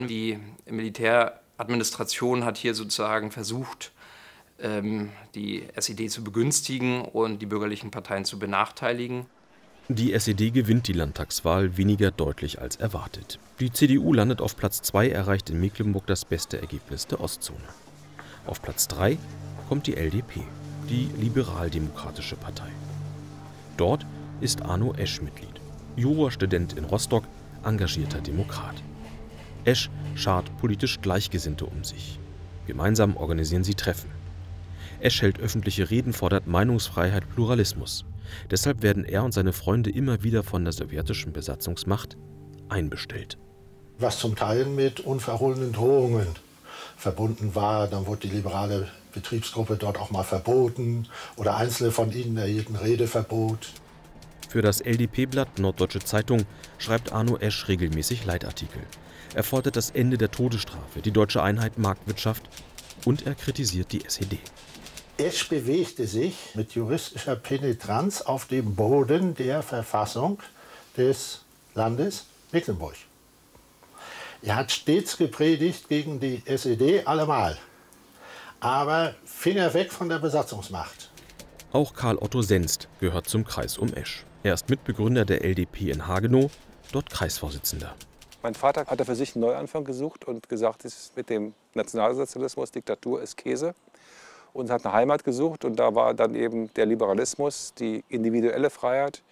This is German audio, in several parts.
Die Militäradministration hat hier sozusagen versucht, die SED zu begünstigen und die bürgerlichen Parteien zu benachteiligen. Die SED gewinnt die Landtagswahl weniger deutlich als erwartet. Die CDU landet auf Platz 2, erreicht in Mecklenburg das beste Ergebnis der Ostzone. Auf Platz 3 kommt die LDP, die liberaldemokratische Partei. Dort ist Arno Esch Mitglied, Jurastudent in Rostock, engagierter Demokrat. Esch schart politisch Gleichgesinnte um sich. Gemeinsam organisieren sie Treffen. Esch hält öffentliche Reden, fordert Meinungsfreiheit, Pluralismus. Deshalb werden er und seine Freunde immer wieder von der sowjetischen Besatzungsmacht einbestellt. Was zum Teil mit unverhohlenen Drohungen verbunden war. Dann wurde die liberale Betriebsgruppe dort auch mal verboten oder einzelne von ihnen erhielten Redeverbot. Für das LDP-Blatt Norddeutsche Zeitung schreibt Arno Esch regelmäßig Leitartikel. Er fordert das Ende der Todesstrafe, die deutsche Einheit Marktwirtschaft und er kritisiert die SED. Esch bewegte sich mit juristischer Penetranz auf dem Boden der Verfassung des Landes Mecklenburg. Er hat stets gepredigt gegen die SED, allemal. Aber Finger weg von der Besatzungsmacht. Auch Karl Otto Senst gehört zum Kreis um Esch. Er ist Mitbegründer der LDP in Hagenow, dort Kreisvorsitzender. Mein Vater hat für sich einen Neuanfang gesucht und gesagt, mit dem Nationalsozialismus, Diktatur ist Käse. Und hat eine Heimat gesucht und da war dann eben der Liberalismus, die individuelle Freiheit,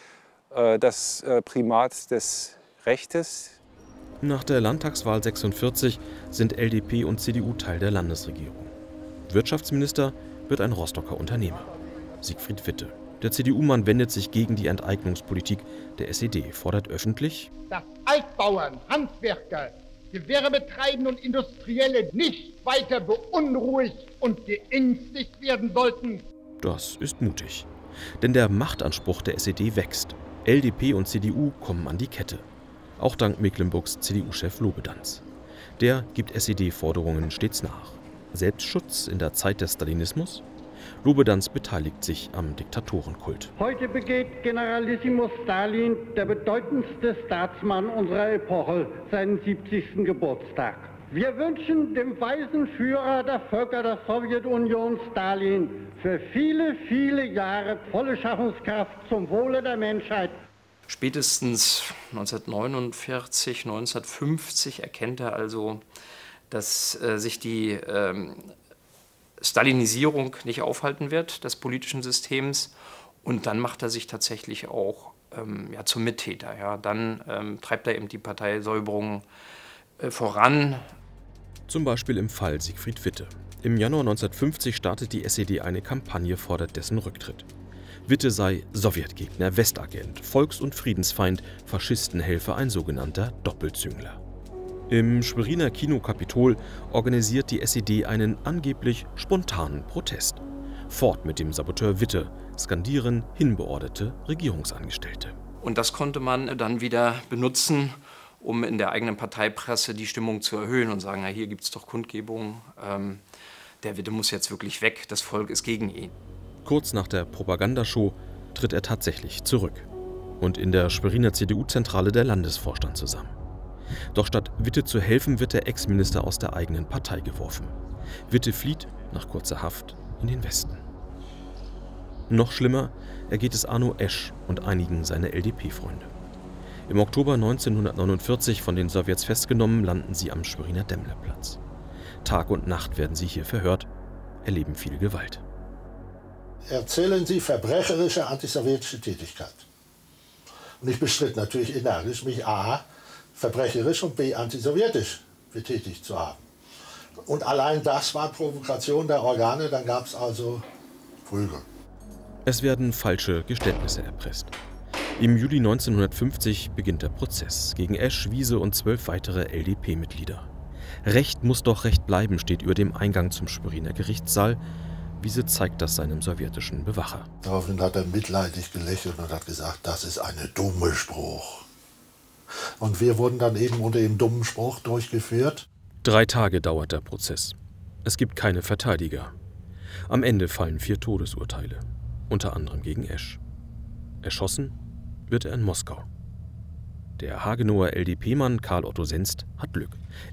das Primat des Rechtes. Nach der Landtagswahl 46 sind LDP und CDU Teil der Landesregierung. Wirtschaftsminister wird ein Rostocker Unternehmer, Siegfried Witte. Der CDU-Mann wendet sich gegen die Enteignungspolitik der SED, fordert öffentlich, dass Altbauern, Handwerker, Gewerbetreibende und Industrielle nicht weiter beunruhigt und geängstigt werden sollten. Das ist mutig. Denn der Machtanspruch der SED wächst. LDP und CDU kommen an die Kette. Auch dank Mecklenburgs CDU-Chef Lobedanz. Der gibt SED-Forderungen stets nach. Selbstschutz in der Zeit des Stalinismus? Lobedanz beteiligt sich am Diktatorenkult. Heute begeht Generalissimus Stalin, der bedeutendste Staatsmann unserer Epoche, seinen 70. Geburtstag. Wir wünschen dem weisen Führer der Völker der Sowjetunion, Stalin, für viele, viele Jahre volle Schaffenskraft zum Wohle der Menschheit. Spätestens 1949, 1950 erkennt er also, dass sich die Stalinisierung nicht aufhalten wird des politischen Systems. Und dann macht er sich tatsächlich auch zum Mittäter. Ja. Dann treibt er eben die Parteisäuberung voran. Zum Beispiel im Fall Siegfried Witte. Im Januar 1950 startet die SED eine Kampagne, fordert dessen Rücktritt. Witte sei Sowjetgegner, Westagent, Volks- und Friedensfeind, Faschistenhelfer, ein sogenannter Doppelzüngler. Im Schweriner Kino Kapitol organisiert die SED einen angeblich spontanen Protest. Fort mit dem Saboteur Witte, skandieren hinbeorderte Regierungsangestellte. Und das konnte man dann wieder benutzen, um in der eigenen Parteipresse die Stimmung zu erhöhen und sagen, na, hier gibt es doch Kundgebungen, der Witte muss jetzt wirklich weg, das Volk ist gegen ihn. Kurz nach der Propagandashow tritt er tatsächlich zurück und in der Schweriner CDU-Zentrale der Landesvorstand zusammen. Doch statt Witte zu helfen, wird der Ex-Minister aus der eigenen Partei geworfen. Witte flieht nach kurzer Haft in den Westen. Noch schlimmer ergeht es Arno Esch und einigen seiner LDP-Freunde. Im Oktober 1949, von den Sowjets festgenommen, landen sie am Schweriner Demmlerplatz. Tag und Nacht werden sie hier verhört, erleben viel Gewalt. Erzählen Sie verbrecherische antisowjetische Tätigkeit. Und ich bestritt natürlich energisch, mich a. verbrecherisch und b. antisowjetisch betätigt zu haben. Und allein das war Provokation der Organe, dann gab es also Prügel. Es werden falsche Geständnisse erpresst. Im Juli 1950 beginnt der Prozess gegen Esch, Wiese und 12 weitere LDP-Mitglieder. Recht muss doch Recht bleiben, steht über dem Eingang zum Schweriner Gerichtssaal. Wiese zeigt das seinem sowjetischen Bewacher. Daraufhin hat er mitleidig gelächelt und hat gesagt, das ist eine dumme Spruch. Und wir wurden dann eben unter dem dummen Spruch durchgeführt. 3 Tage dauert der Prozess. Es gibt keine Verteidiger. Am Ende fallen 4 Todesurteile, unter anderem gegen Esch. Erschossen wird er in Moskau. Der Hagenower LDP-Mann Karl Otto Senst hat Glück.